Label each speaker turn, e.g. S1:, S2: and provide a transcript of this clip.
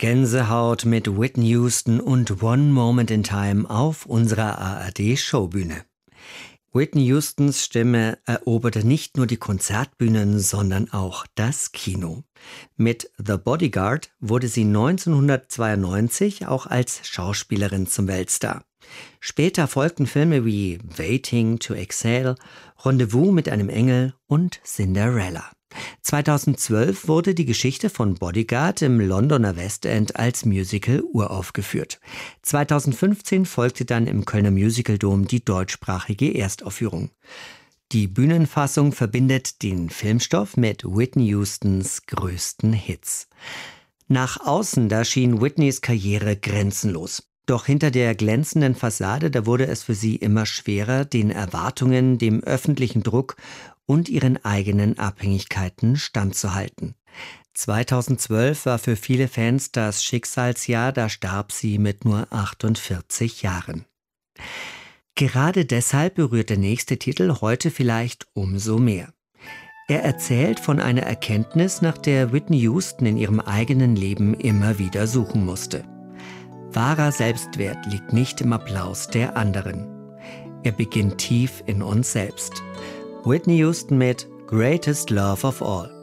S1: Gänsehaut mit Whitney Houston und One Moment in Time auf unserer ARD-Showbühne. Whitney Houstons Stimme eroberte nicht nur die Konzertbühnen, sondern auch das Kino. Mit The Bodyguard wurde sie 1992 auch als Schauspielerin zum Weltstar. Später folgten Filme wie Waiting to Exhale, Rendezvous mit einem Engel und Cinderella. 2012 wurde die Geschichte von Bodyguard im Londoner West End als Musical uraufgeführt. 2015 folgte dann im Kölner Musical Dom die deutschsprachige Erstaufführung. Die Bühnenfassung verbindet den Filmstoff mit Whitney Houstons größten Hits. Nach außen, da schien Whitneys Karriere grenzenlos. Doch hinter der glänzenden Fassade, da wurde es für sie immer schwerer, den Erwartungen, dem öffentlichen Druck und ihren eigenen Abhängigkeiten standzuhalten. 2012 war für viele Fans das Schicksalsjahr, da starb sie mit nur 48 Jahren. Gerade deshalb berührt der nächste Titel heute vielleicht umso mehr. Er erzählt von einer Erkenntnis, nach der Whitney Houston in ihrem eigenen Leben immer wieder suchen musste. Wahrer Selbstwert liegt nicht im Applaus der anderen. Er beginnt tief in uns selbst. Whitney Houston mit Greatest Love of All.